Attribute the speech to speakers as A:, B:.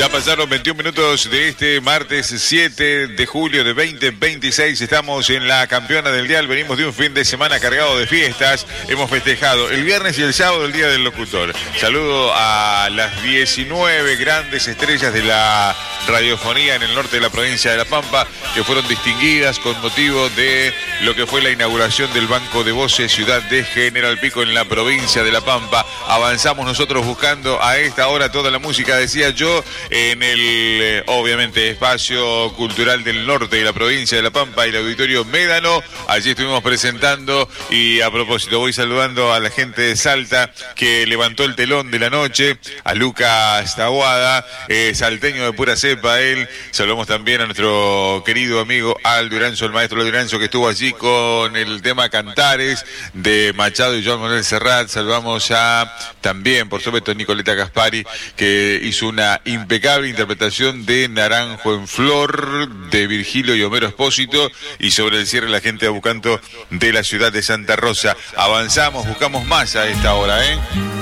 A: Ya pasaron 21 minutos de este martes 7 de julio de 2026. Estamos en la campeona del dial. Venimos de un fin de semana cargado de fiestas. Hemos festejado el viernes y el sábado el Día del Locutor. Saludo a las 19 grandes estrellas de la radiofonía en el norte de la provincia de La Pampa, que fueron distinguidas con motivo de lo que fue la inauguración del Banco de Voces Ciudad de General Pico en la provincia de La Pampa. Avanzamos nosotros buscando a esta hora toda la música, decía yo, en el, obviamente, espacio cultural del norte de la provincia de La Pampa y el Auditorio Médano. Allí estuvimos presentando y, a propósito, voy saludando a la gente de Salta que levantó el telón de la noche, a Lucas Taboada, salteño de pura cepa él. Saludamos también a nuestro querido amigo Aldo Iranzo, el maestro Aldo Iranzo, que estuvo allí con el tema Cantares de Machado y Joan Manuel Serrat. Saludamos a también, por supuesto, Nicoleta Gaspari, que hizo una impecable interpretación de Naranjo en Flor de Virgilio y Homero Espósito, y sobre el cierre la gente de Abucanto de la ciudad de Santa Rosa. Avanzamos, buscamos más a esta hora,